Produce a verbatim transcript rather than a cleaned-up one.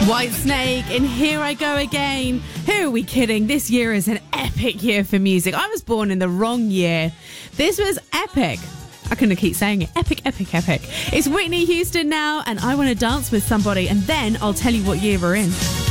Whitesnake and Here I Go Again. Who are we kidding? This year is an epic year for music. I was born in the wrong year. This was epic. I couldn't keep saying it. Epic, epic, epic. It's Whitney Houston now, and I Want to Dance with Somebody, and then I'll tell you what year we're in.